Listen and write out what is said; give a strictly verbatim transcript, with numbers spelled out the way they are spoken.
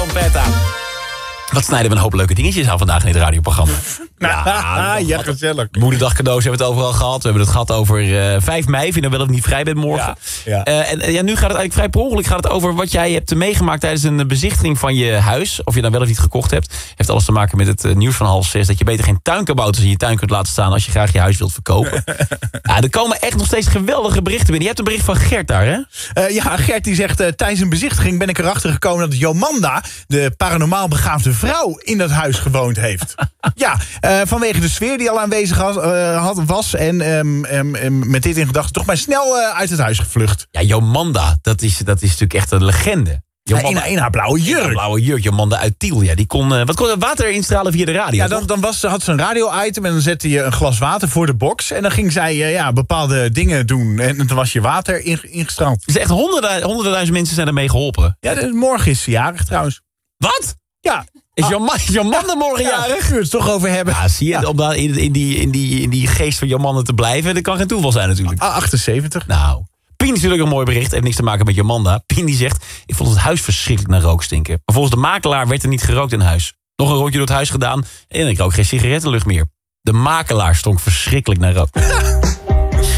trompetta. Wat snijden we een hoop leuke dingetjes aan vandaag in dit radioprogramma. Ja, ja, gezellig. Moederdag cadeaus hebben we het overal gehad. We hebben het gehad over uh, vijf mei. Vind je nou wel of niet vrij bent morgen? Ja, ja. Uh, en ja, nu gaat het eigenlijk vrij per ongeluk gaat het over wat jij hebt meegemaakt tijdens een bezichtiging van je huis. Of je dan wel of niet gekocht hebt. Heeft alles te maken met het uh, nieuws van half zes. Dat je beter geen tuinkabouters in je tuin kunt laten staan als je graag je huis wilt verkopen. Ja, er komen echt nog steeds geweldige berichten binnen. Je hebt een bericht van Gert daar, hè? Uh, ja, Gert die zegt, uh, tijdens een bezichtiging ben ik erachter gekomen dat Jomanda, de paranormaal begaafde vrouw, in dat huis gewoond heeft. Ja, uh, vanwege de sfeer die al aanwezig had, uh, had was. En um, um, um, met dit in gedachten toch maar snel uh, uit het huis gevlucht. Ja, Jomanda, dat is, dat is natuurlijk echt een legende. Jomanda, ja, in, in haar blauwe jurk. In blauwe jurk, Jomanda uit Tiel. Ja, die kon, uh, wat kon water instralen via de radio? Ja, dan, dan was, had ze een radio-item en dan zette je een glas water voor de box. En dan ging zij uh, ja, bepaalde dingen doen. En dan was je water ingestraald. Dus echt honderden, honderden duizend mensen zijn ermee geholpen. Ja, de, morgen is ze jarig trouwens. Wat? Ja. Is Jomanda ah, morgen jarig? Ja, kunnen we het toch over hebben. Ja, zie je, ja. Om in, in, die, in, die, in die geest van Jomanda te blijven, dat kan geen toeval zijn natuurlijk. Ah, achtenzeventig. Nou, Pien is natuurlijk een mooi bericht, heeft niks te maken met Jomanda. Pien die zegt, ik vond het huis verschrikkelijk naar rook stinken. Maar volgens de makelaar werd er niet gerookt in huis. Nog een rondje door het huis gedaan en ik rook geen sigarettenlucht meer. De makelaar stonk verschrikkelijk naar rook.